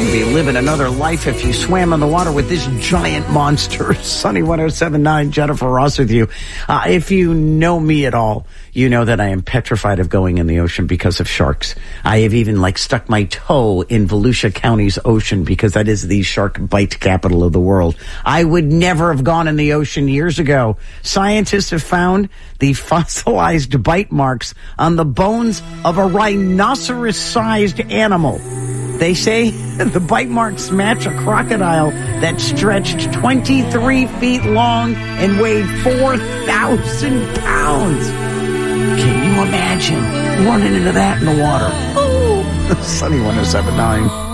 wouldn't be living another life if you swam in the water with this giant monster. Sunny 107.9, Jennifer Ross with you. If you know me at all, you know that I am petrified of going in the ocean because of sharks. I have even stuck my toe in Volusia County's ocean because that is the shark bite capital of the world. I would never have gone in the ocean years ago. Scientists have found the fossilized bite marks on the bones of a rhinoceros-sized animal. They say the bite marks match a crocodile that stretched 23 feet long and weighed 4,000 pounds. Can you imagine running into that in the water? Sunny 107.9.